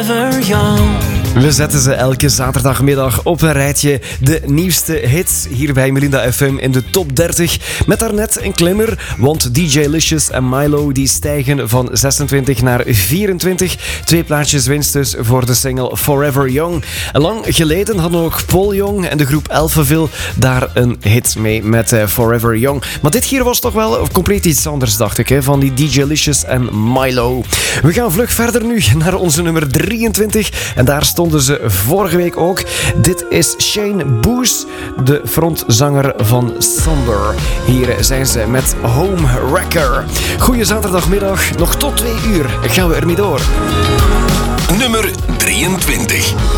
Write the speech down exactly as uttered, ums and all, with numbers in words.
Forever Young. We zetten ze elke zaterdagmiddag op een rijtje. De nieuwste hits hier bij Melinda F M in de top dertig. Met daarnet een klimmer, want D J Licious en Milo die stijgen van zesentwintig naar vierentwintig. Twee plaatsjes winst dus voor de single Forever Young. Lang geleden hadden ook Paul Young en de groep Alphaville daar een hit mee met uh, Forever Young. Maar dit hier was toch wel compleet iets anders, dacht ik, hè, van die D J Licious en Milo. We gaan vlug verder nu naar onze nummer drieëntwintig. En daar stonden ze vorige week ook. Dit is Shane Boos, de frontzanger van Somber. Hier zijn ze met Home Wrecker. Goeie zaterdagmiddag, nog tot twee uur gaan we ermee door. Nummer drieëntwintig.